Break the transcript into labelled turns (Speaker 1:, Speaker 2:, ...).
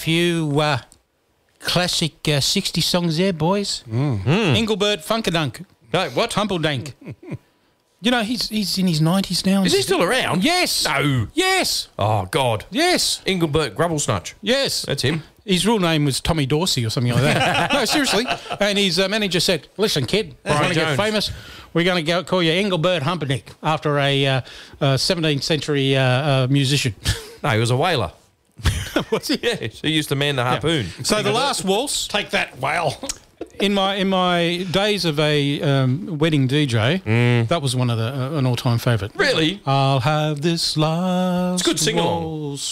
Speaker 1: few classic 60 songs there, boys. Engelbert Funkadunk.
Speaker 2: No, what?
Speaker 1: Humpeldank. You know, he's in his 90s now.
Speaker 2: Is he still around?
Speaker 1: Yes.
Speaker 2: No.
Speaker 1: Yes.
Speaker 2: Oh, God.
Speaker 1: Yes.
Speaker 2: Engelbert Grubblesnutch.
Speaker 1: Yes.
Speaker 2: That's him.
Speaker 1: His real name was Tommy Dorsey or something like that. No, seriously. And his manager said, listen, kid, if you want to get
Speaker 2: Jones.
Speaker 1: famous, we're going to call you Engelbert Humperdinck after a 17th century musician.
Speaker 2: No, he was a whaler.
Speaker 1: What's he?
Speaker 2: Yes, he used to man the harpoon.
Speaker 1: So the last waltz,
Speaker 3: Take that, whale.
Speaker 1: in my days of a wedding DJ, that was one of an all-time favourite.
Speaker 2: Really?
Speaker 1: I'll have this last
Speaker 2: It's good sing-along.
Speaker 1: waltz